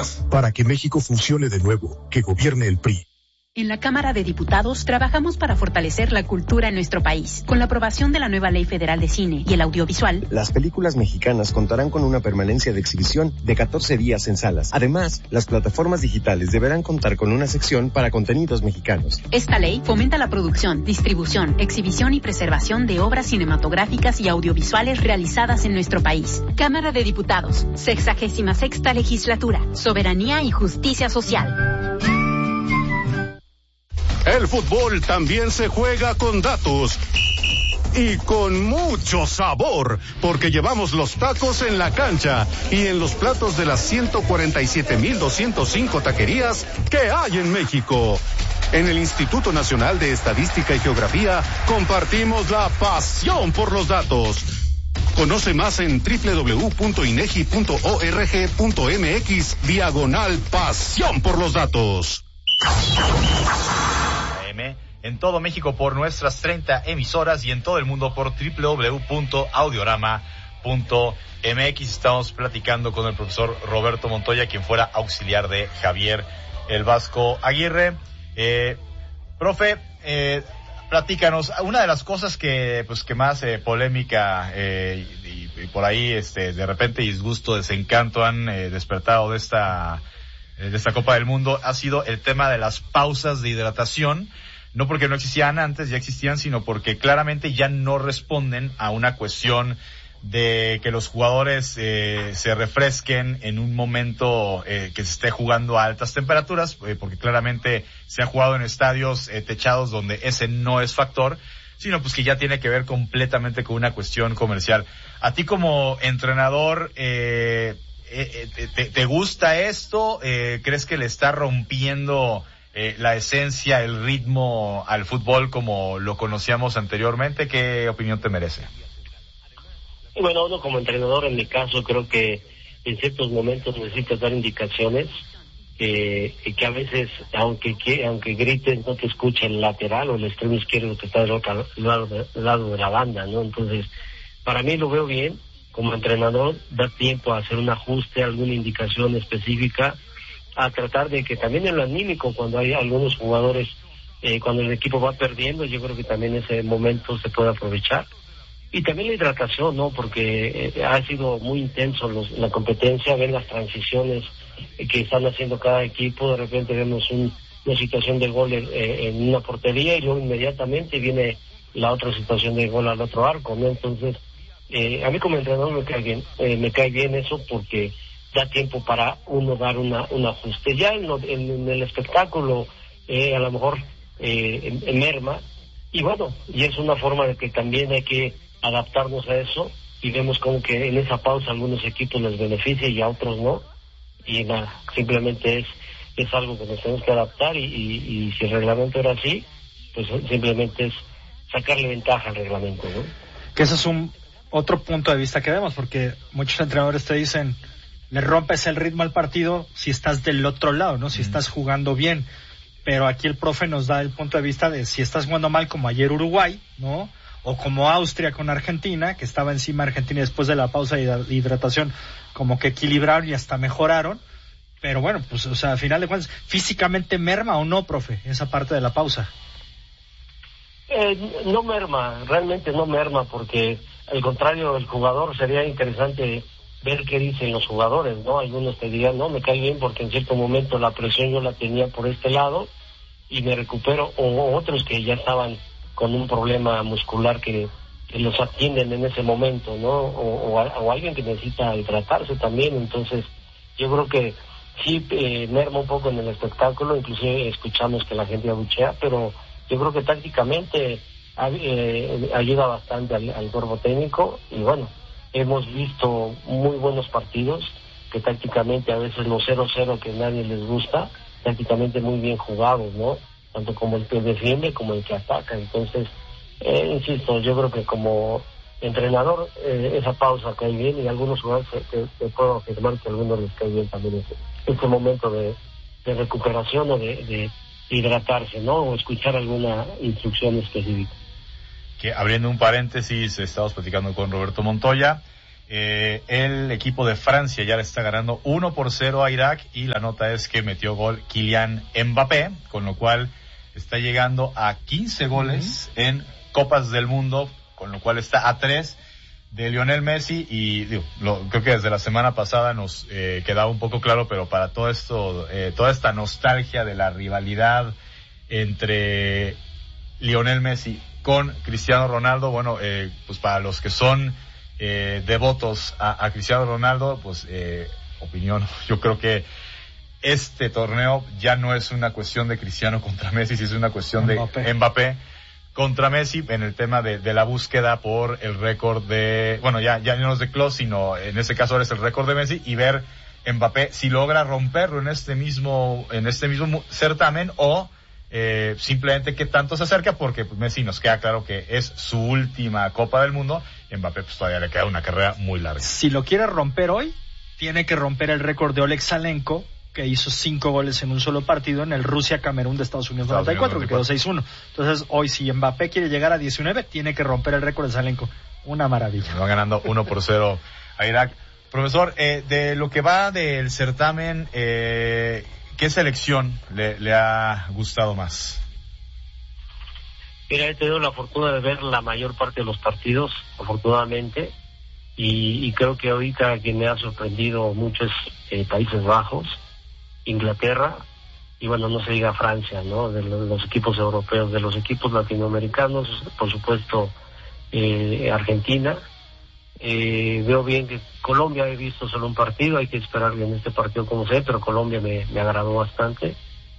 días. Para que México funcione de nuevo, que gobierne el PRI. En la Cámara de Diputados trabajamos para fortalecer la cultura en nuestro país. Con la aprobación de la nueva Ley Federal de Cine y el audiovisual, las películas mexicanas contarán con una permanencia de exhibición de 14 días en salas. Además, las plataformas digitales deberán contar con una sección para contenidos mexicanos. Esta ley fomenta la producción, distribución, exhibición y preservación de obras cinematográficas y audiovisuales realizadas en nuestro país. Cámara de Diputados, 66ª Legislatura, Soberanía y Justicia Social. El fútbol también se juega con datos y con mucho sabor, porque llevamos los tacos en la cancha y en los platos de las 147,205 taquerías que hay en México. En el Instituto Nacional de Estadística y Geografía compartimos la pasión por los datos. Conoce más en www.inegi.org.mx/pasión por los datos. En todo México por nuestras 30 emisoras y en todo el mundo por www.audiorama.mx. Estamos platicando con el profesor Roberto Montoya, quien fuera auxiliar de Javier el Vasco Aguirre. Profe, platícanos, una de las cosas que más polémica y por ahí de repente disgusto, desencanto han despertado de esta Copa del Mundo ha sido el tema de las pausas de hidratación. No porque no existían antes, ya existían, sino porque claramente ya no responden a una cuestión de que los jugadores se refresquen en un momento que se esté jugando a altas temperaturas, porque claramente se ha jugado en estadios techados donde ese no es factor, sino pues que ya tiene que ver completamente con una cuestión comercial. A ti como entrenador, ¿te gusta esto? ¿Crees que le está rompiendo la esencia, el ritmo al fútbol como lo conocíamos anteriormente? ¿Qué opinión te merece? Bueno, uno como entrenador, en mi caso, creo que en ciertos momentos necesitas dar indicaciones que a veces, aunque grites, no te escucha el lateral o el extremo izquierdo que está del otro lado de la banda, ¿no? Entonces, para mí lo veo bien. Como entrenador, da tiempo a hacer un ajuste, alguna indicación específica, a tratar de que también en lo anímico, cuando hay algunos jugadores, cuando el equipo va perdiendo, yo creo que también ese momento se puede aprovechar. Y también la hidratación, ¿no? Porque ha sido muy intenso la competencia, ver las transiciones que están haciendo cada equipo. De repente vemos una situación de gol en una portería y luego inmediatamente viene la otra situación de gol al otro arco, ¿no? Entonces, a mí como entrenador me cae bien eso, porque da tiempo para uno dar un ajuste. Ya en el espectáculo a lo mejor merma, y bueno, y es una forma de que también hay que adaptarnos a eso, y vemos como que en esa pausa algunos equipos les beneficia y a otros no, y nada, simplemente es algo que nos tenemos que adaptar, y si el reglamento era así, pues simplemente es sacarle ventaja al reglamento, ¿no? Que ese es otro punto de vista que vemos, porque muchos entrenadores te dicen, le rompes el ritmo al partido si estás del otro lado, ¿no? Si estás jugando bien. Pero aquí el profe nos da el punto de vista de si estás jugando mal, como ayer Uruguay, ¿no? O como Austria con Argentina, que estaba encima Argentina después de la pausa de hidratación, como que equilibraron y hasta mejoraron. Pero bueno, pues, o sea, al final de cuentas, ¿físicamente merma o no, profe, esa parte de la pausa? No merma, realmente no merma, porque al contrario, el jugador, sería interesante ver qué dicen los jugadores, ¿no? Algunos te dirán, no, me cae bien porque en cierto momento la presión yo la tenía por este lado y me recupero, o otros que ya estaban con un problema muscular que los atienden en ese momento, ¿no? O alguien que necesita hidratarse también. Entonces, yo creo que sí merma un poco en el espectáculo, inclusive escuchamos que la gente abuchea, pero yo creo que tácticamente ayuda bastante al cuerpo técnico, y bueno, hemos visto muy buenos partidos, que tácticamente a veces los 0-0 que nadie les gusta, tácticamente muy bien jugados, ¿no? Tanto como el que defiende como el que ataca. Entonces, insisto, yo creo que como entrenador esa pausa cae bien, y algunos jugadores te puedo afirmar que a algunos les cae bien también ese momento de recuperación o de hidratarse, ¿no? O escuchar alguna instrucción específica. Que abriendo un paréntesis, estamos platicando con Roberto Montoya. el equipo de Francia ya le está ganando 1-0 a Irak, y la nota es que metió gol Kylian Mbappé, con lo cual está llegando a 15 goles en Copas del Mundo, con lo cual está a 3 de Lionel Messi. Y creo que desde la semana pasada nos quedaba un poco claro, pero para todo esto, toda esta nostalgia de la rivalidad entre Lionel Messi con Cristiano Ronaldo, bueno, pues para los que son devotos a Cristiano Ronaldo, pues opinión, yo creo que este torneo ya no es una cuestión de Cristiano contra Messi, sino es una cuestión de Mbappé contra Messi en el tema de la búsqueda por el récord de, bueno, ya no es de Klose, sino en este caso ahora es el récord de Messi, y ver Mbappé si logra romperlo en este mismo certamen, o simplemente qué tanto se acerca, porque pues, Messi nos queda claro que es su última Copa del Mundo. Mbappé pues todavía le queda una carrera muy larga. Si lo quiere romper hoy, tiene que romper el récord de Oleg Salenko, que hizo 5 goles en un solo partido en el Rusia-Camerún de Estados Unidos 94, que quedó 6-1. Entonces, hoy, si Mbappé quiere llegar a 19, tiene que romper el récord de Salenko. Una maravilla. Va ganando 1-0 a Irak. Profesor, de lo que va del certamen, ¿qué selección le ha gustado más? Mira, he tenido la fortuna de ver la mayor parte de los partidos, afortunadamente, y creo que ahorita quien me ha sorprendido mucho es Países Bajos, Inglaterra, y bueno, no se diga Francia, ¿no? De los equipos europeos, de los equipos latinoamericanos, por supuesto, Argentina. Veo bien que Colombia, he visto solo un partido, hay que esperar en este partido como sea, pero Colombia me agradó bastante.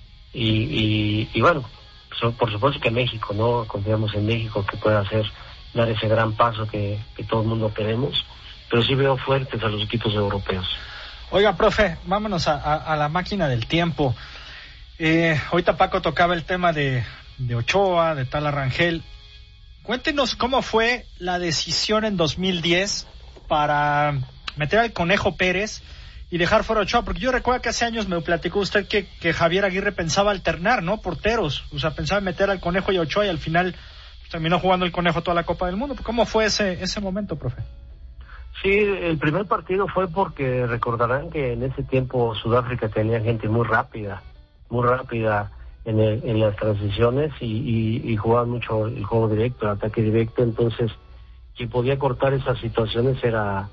Y bueno, por supuesto que México, ¿no? Confiamos en México que pueda dar ese gran paso que todo el mundo queremos, pero sí veo fuertes a los equipos europeos. Oiga, profe, vámonos a la máquina del tiempo. Ahorita Paco tocaba el tema de Ochoa, de Tala Rangel. Cuéntenos cómo fue la decisión en 2010 para meter al Conejo Pérez y dejar fuera a Ochoa, porque yo recuerdo que hace años me platicó usted que Javier Aguirre pensaba alternar, ¿no? Porteros, o sea, pensaba meter al Conejo y a Ochoa, y al final terminó jugando el Conejo toda la Copa del Mundo. ¿Cómo fue ese momento, profe? Sí, el primer partido fue porque recordarán que en ese tiempo Sudáfrica tenía gente muy rápida en las transiciones y jugaban mucho el juego directo, el ataque directo. Entonces quien podía cortar esas situaciones era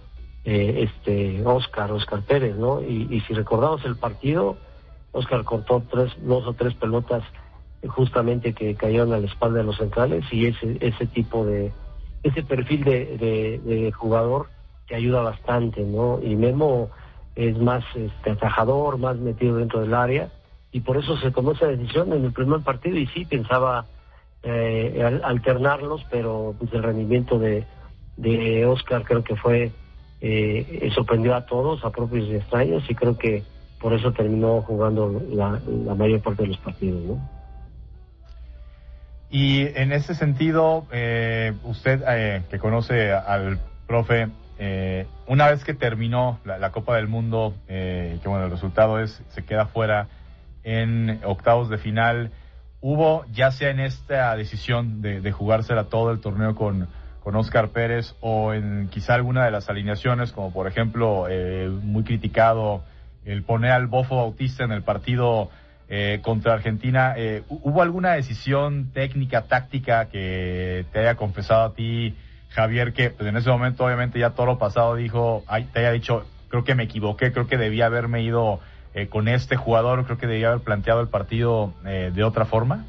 Oscar Pérez, ¿no? Y si recordamos el partido, Oscar cortó 2 o 3 pelotas justamente que cayeron a la espalda de los centrales, y ese tipo de ese perfil de jugador que ayuda bastante, ¿no? Y Memo es más atajador, más metido dentro del área, y por eso se tomó esa decisión en el primer partido. Y sí pensaba alternarlos, pero pues el rendimiento de Oscar creo que fue sorprendió a todos, a propios y extraños, y creo que por eso terminó jugando la mayor parte de los partidos, ¿no? Y en ese sentido, usted que conoce al profe, una vez que terminó la Copa del Mundo, que bueno, el resultado se queda fuera en octavos de final, ¿hubo, ya sea en esta decisión de jugársela todo el torneo con Oscar Pérez, o en quizá alguna de las alineaciones, como por ejemplo, muy criticado, el poner al Bofo Bautista en el partido contra Argentina, ¿hubo alguna decisión técnica, táctica que te haya confesado a ti, Javier, que pues en ese momento obviamente ya todo lo pasado te haya dicho, creo que me equivoqué, creo que debía haberme ido con este jugador, creo que debía haber planteado el partido de otra forma?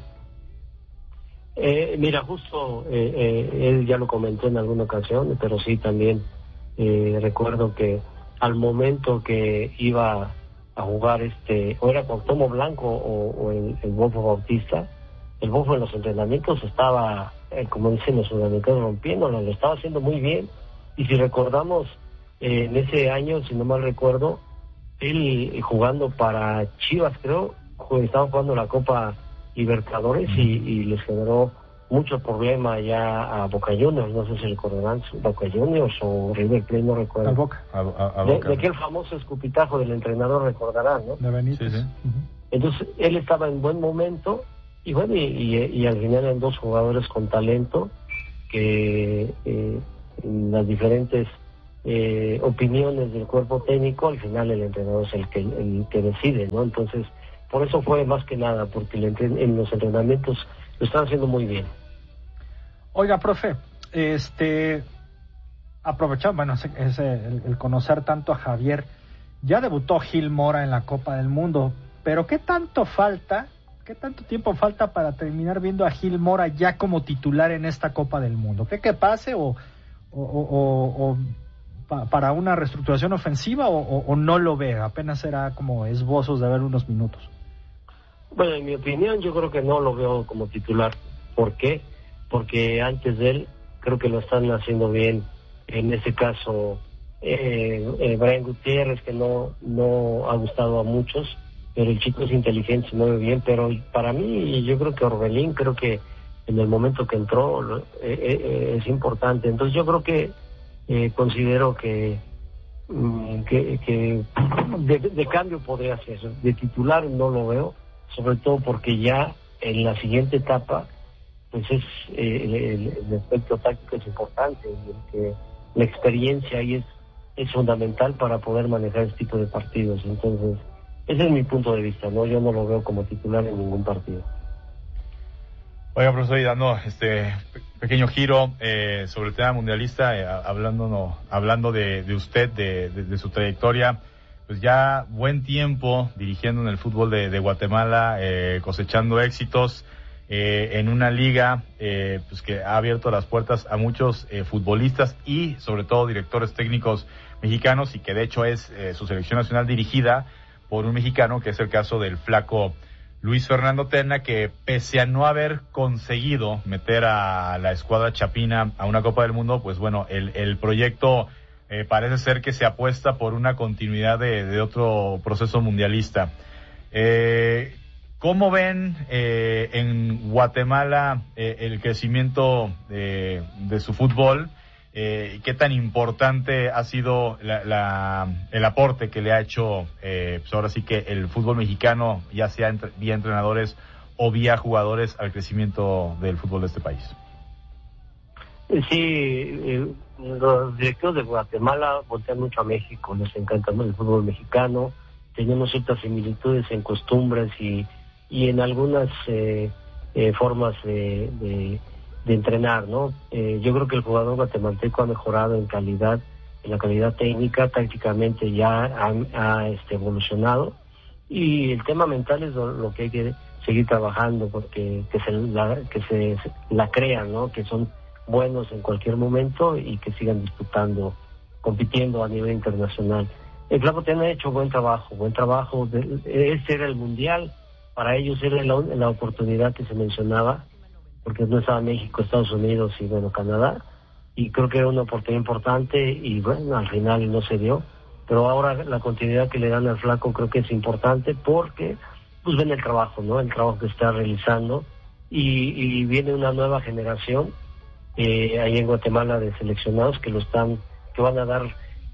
Mira, justo él ya lo comentó en alguna ocasión, pero sí también recuerdo que al momento que iba a jugar o era Cuauhtémoc Blanco o el Bofo Bautista, el Bofo en los entrenamientos estaba, como dicen los sudamericanos, rompiéndolo, lo estaba haciendo muy bien. Y si recordamos, en ese año, si no mal recuerdo, él jugando para Chivas, creo, estaba jugando la Copa Libertadores y les generó mucho problema ya a Boca Juniors, no sé si recordarán, Boca Juniors o River Plate, no recuerdo. A Boca. De aquel famoso escupitajo del entrenador, recordarán, ¿no? De Benítez. Sí. Entonces, él estaba en buen momento, y bueno, y al final eran 2 jugadores con talento que en las diferentes opiniones del cuerpo técnico, al final el entrenador es el que decide, ¿no? Entonces, por eso fue más que nada, porque en los entrenamientos lo están haciendo muy bien. Oiga, profe, aprovechando, bueno, el conocer tanto a Javier, ya debutó Gil Mora en la Copa del Mundo, pero ¿qué tanto tiempo falta para terminar viendo a Gil Mora ya como titular en esta Copa del Mundo? ¿Cree que pase o para una reestructuración ofensiva o no lo ve? Apenas será como esbozos de ver unos minutos. Bueno, en mi opinión, yo creo que no lo veo como titular. ¿Por qué? Porque antes de él, creo que lo están haciendo bien. En ese caso, Brian Gutiérrez, que no ha gustado a muchos, pero el chico es inteligente, se mueve bien. Pero para mí, yo creo que Orbelín, creo que en el momento que entró, es importante. Entonces, yo creo que considero que de cambio podría ser. De titular no lo veo, sobre todo porque ya en la siguiente etapa pues el aspecto táctico es importante, y que la experiencia ahí es fundamental para poder manejar este tipo de partidos. Entonces ese es mi punto de vista, ¿no? Yo no lo veo como titular en ningún partido. Oiga, profesor, y dando este pequeño giro sobre el tema mundialista, hablando de usted, de su trayectoria, pues ya buen tiempo dirigiendo en el fútbol de Guatemala, cosechando éxitos en una liga pues que ha abierto las puertas a muchos futbolistas y sobre todo directores técnicos mexicanos, y que de hecho es su selección nacional dirigida por un mexicano, que es el caso del flaco Luis Fernando Tena, que pese a no haber conseguido meter a la escuadra chapina a una Copa del Mundo, pues bueno, el proyecto parece ser que se apuesta por una continuidad de otro proceso mundialista. ¿Cómo ven en Guatemala el crecimiento de su fútbol? ¿Qué tan importante ha sido el aporte que le ha hecho pues ahora sí que el fútbol mexicano, ya sea vía entrenadores o vía jugadores, al crecimiento del fútbol de este país? Sí, los directivos de Guatemala voltean mucho a México, les encanta el fútbol mexicano, tenemos ciertas similitudes en costumbres y en algunas formas de entrenar, ¿no? Yo creo que el jugador guatemalteco ha mejorado en calidad, en la calidad técnica, tácticamente ya ha evolucionado, y el tema mental es lo que hay que seguir trabajando, porque que se la crean, ¿no? Que son buenos en cualquier momento y que sigan compitiendo a nivel internacional. El Flaco Tena ha hecho buen trabajo. Este era el mundial, para ellos era la oportunidad que se mencionaba, porque no estaba México, Estados Unidos y bueno, Canadá, y creo que era una oportunidad importante, y bueno, al final no se dio, pero ahora la continuidad que le dan al Flaco creo que es importante, porque pues ven el trabajo, ¿no? El trabajo que está realizando, y viene una nueva generación ahí en Guatemala de seleccionados que van a dar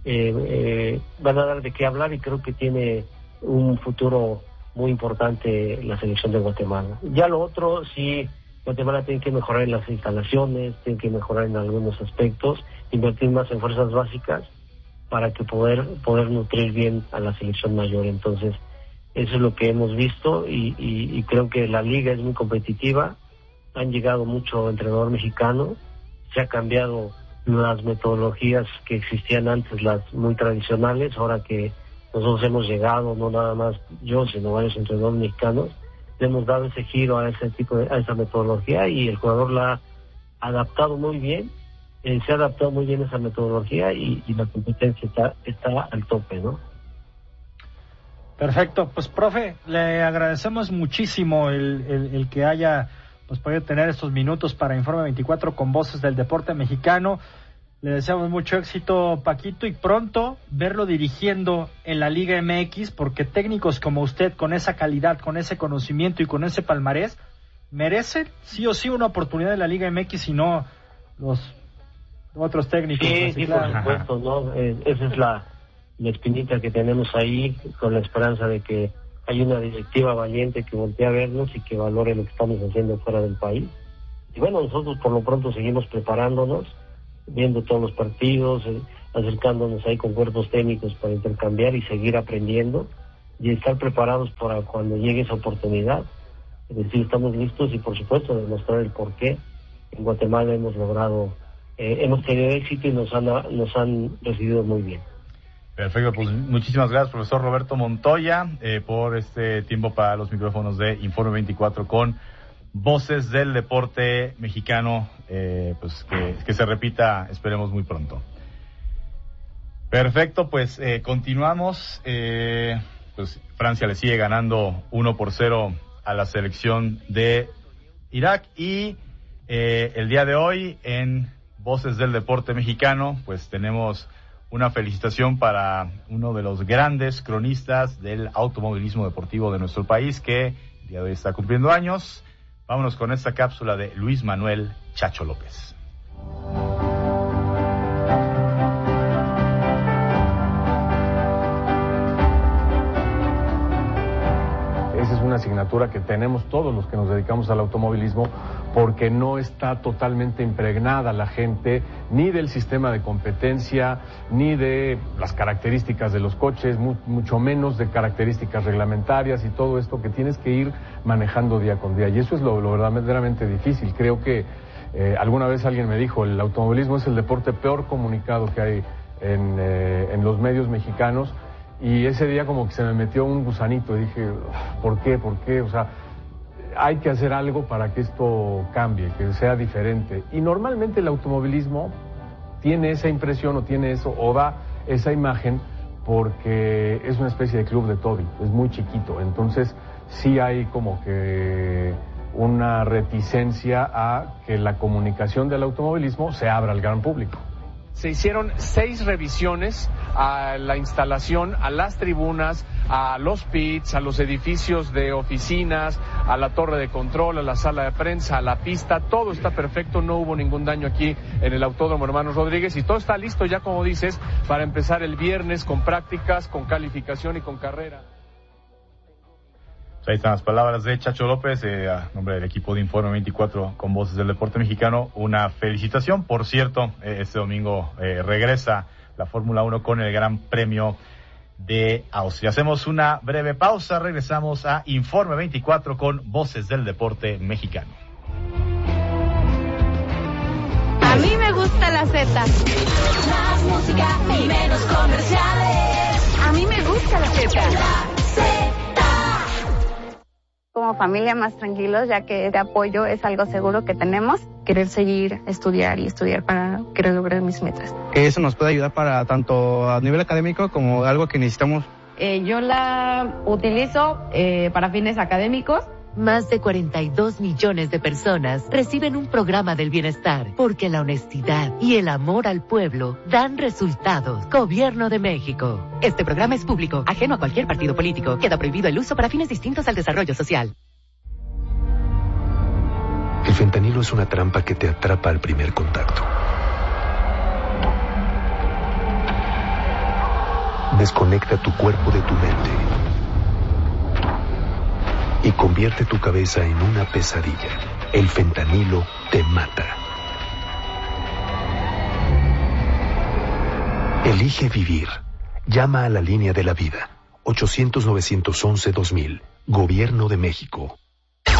de qué hablar, y creo que tiene un futuro muy importante la selección de Guatemala. Ya lo otro, sí, Guatemala tiene que mejorar en las instalaciones, tiene que mejorar en algunos aspectos, invertir más en fuerzas básicas para que poder nutrir bien a la selección mayor. Entonces, eso es lo que hemos visto, y creo que la liga es muy competitiva. Han llegado mucho entrenador mexicano, se ha cambiado las metodologías que existían antes, las muy tradicionales. Ahora que nosotros hemos llegado, no nada más yo, sino varios entrenadores mexicanos, le hemos dado ese giro a esa metodología, y el jugador la ha adaptado muy bien, se ha adaptado muy bien a esa metodología, y la competencia está al tope, ¿no? Perfecto, pues profe, le agradecemos muchísimo el que haya pues podido tener estos minutos para Informe 24 con Voces del Deporte Mexicano. Le deseamos mucho éxito, Paquito, y pronto verlo dirigiendo en la Liga MX, porque técnicos como usted, con esa calidad, con ese conocimiento y con ese palmarés, merecen sí o sí una oportunidad en la Liga MX, y no los otros técnicos. Sí, claro. Por supuesto, ¿no? Esa es la espinita que tenemos ahí, con la esperanza de que hay una directiva valiente que voltee a vernos y que valore lo que estamos haciendo fuera del país. Y bueno, nosotros por lo pronto seguimos preparándonos, viendo todos los partidos. acercándonos ahí con cuerpos técnicos para intercambiar y seguir aprendiendo y estar preparados para cuando llegue esa oportunidad. Es decir, estamos listos y por supuesto demostrar el porqué. En Guatemala hemos tenido éxito y nos han recibido muy bien. Perfecto, pues muchísimas gracias, profesor Roberto Montoya, por este tiempo para los micrófonos de Informe 24 con Voces del Deporte Mexicano, pues que se repita, esperemos muy pronto. Perfecto, pues continuamos. Pues Francia le sigue ganando 1-0 a la selección de Irak y el día de hoy en Voces del Deporte Mexicano, pues tenemos una felicitación para uno de los grandes cronistas del automovilismo deportivo de nuestro país, que el día de hoy está cumpliendo años. Vámonos con esta cápsula de Luis Manuel Chacho López. Esa es una asignatura que tenemos todos los que nos dedicamos al automovilismo, porque no está totalmente impregnada la gente ni del sistema de competencia, ni de las características de los coches, mucho menos de características reglamentarias y todo esto que tienes que ir manejando día con día. Y eso es lo verdaderamente difícil. Creo que alguna vez alguien me dijo, el automovilismo es el deporte peor comunicado que hay en los medios mexicanos. Y ese día como que se me metió un gusanito y dije, ¿por qué? O sea, hay que hacer algo para que esto cambie, que sea diferente. Y normalmente el automovilismo tiene esa impresión o tiene eso, o da esa imagen, porque es una especie de club de Toby, es muy chiquito. Entonces sí hay como que una reticencia a que la comunicación del automovilismo se abra al gran público. Se hicieron 6 revisiones a la instalación, a las tribunas, a los pits, a los edificios de oficinas, a la torre de control, a la sala de prensa, a la pista. Todo está perfecto, no hubo ningún daño aquí en el Autódromo Hermanos Rodríguez y todo está listo ya, como dices, para empezar el viernes con prácticas, con calificación y con carrera. Ahí están las palabras de Chacho López, a nombre del equipo de Informe 24 con Voces del Deporte Mexicano. Una felicitación. Por cierto, este domingo regresa la Fórmula 1 con el Gran Premio de Austria. Hacemos una breve pausa, regresamos a Informe 24 con Voces del Deporte Mexicano. A mí me gusta la Z. Más música y menos comerciales. A mí me gusta la Z. La Z. Como familia más tranquilos, ya que este apoyo es algo seguro que tenemos. Querer seguir estudiar para querer lograr mis metas. Que eso nos puede ayudar para tanto a nivel académico como algo que necesitamos. Yo la utilizo para fines académicos. Más de 42 millones de personas reciben un programa del bienestar, porque la honestidad y el amor al pueblo dan resultados. Gobierno de México. Este programa es público, ajeno a cualquier partido político. Queda prohibido el uso para fines distintos al desarrollo social. El fentanilo es una trampa que te atrapa al primer contacto. Desconecta tu cuerpo de tu mente y convierte tu cabeza en una pesadilla. El fentanilo te mata. Elige vivir. Llama a la línea de la vida. 800-911-2000. Gobierno de México.